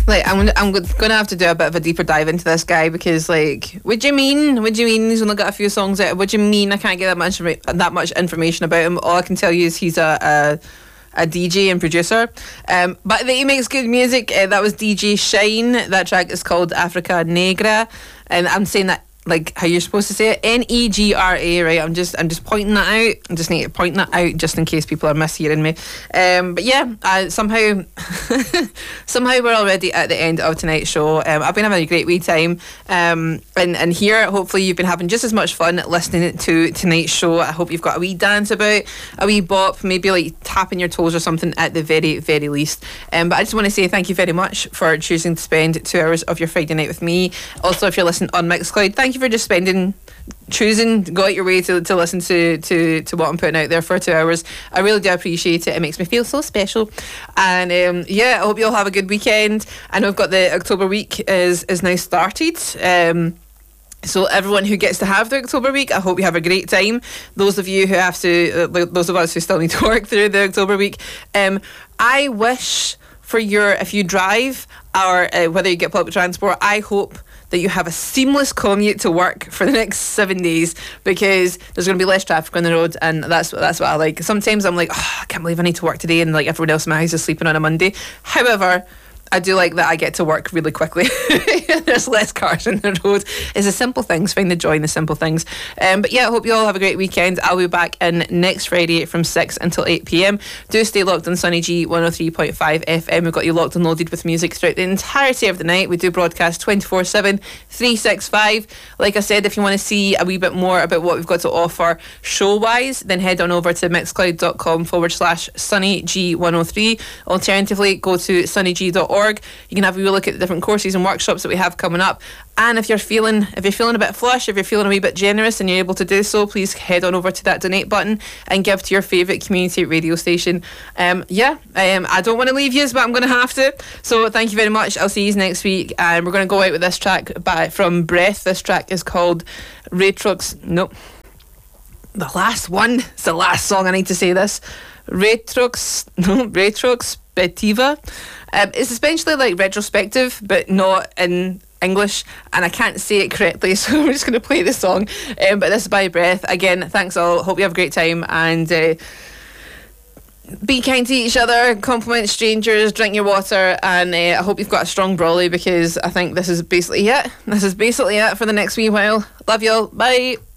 Like, I'm gonna have to do a bit of a deeper dive into this guy, because, like, what do you mean he's only got a few songs out? What do you mean I can't get that much information about him? All I can tell you is he's a DJ and producer, but that he makes good music. That was DJ Shine. That track is called Africa Negra, and I'm saying that like how you're supposed to say it, Negra, right? I'm just pointing that out. I just need to point that out just in case people are mishearing me. But yeah, somehow we're already at the end of tonight's show. I've been having a great wee time, and here hopefully you've been having just as much fun listening to tonight's show. I hope you've got a wee dance about, a wee bop, maybe like tapping your toes or something at the very, very least. But I just want to say thank you very much for choosing to spend 2 hours of your Friday night with me. Also, if you're listening on Mixcloud, thank you for just choosing to go out your way to listen to what I'm putting out there for 2 hours. I really do appreciate it. It makes me feel so special. And yeah, I hope you all have a good weekend. I know I've got the October week is now started. So everyone who gets to have the October week, I hope you have a great time. Those of you who have to, those of us who still need to work through the October week, I wish for if you drive or whether you get public transport, I hope that you have a seamless commute to work for the next 7 days, because there's going to be less traffic on the road, and that's what I like. Sometimes I'm like, oh, I can't believe I need to work today, and like everyone else in my house is sleeping on a Monday. However, I do like that I get to work really quickly. There's less cars on the road. It's the simple things. Find the joy in the simple things. But yeah, I hope you all have a great weekend. I'll be back in next Friday from 6 until 8 p.m. Do stay locked on Sunny G 103.5 FM. We've got you locked and loaded with music throughout the entirety of the night. We do broadcast 24/7, 365. Like I said, if you want to see a wee bit more about what we've got to offer show-wise, then head on over to mixcloud.com/Sunny G 103. Alternatively, go to sunnyg.org. You can have a wee look at the different courses and workshops that we have coming up. And if you're feeling a bit flush, if you're feeling a wee bit generous and you're able to do so, please head on over to that donate button and give to your favourite community radio station. I don't want to leave you, but I'm going to have to. So thank you very much. I'll see you next week. And we're going to go out with this track from Breath. This track is called Retrospectiva. It's the last song I need to say this. Retrospectiva. It's essentially like retrospective, but not in English, and I can't say it correctly, so I'm just going to play the song. But this is by Breath. Again, thanks all. Hope you have a great time, and be kind to each other, compliment strangers, drink your water, and I hope you've got a strong brolly, because I think this is basically it. This is basically it for the next wee while. Love you all. Bye.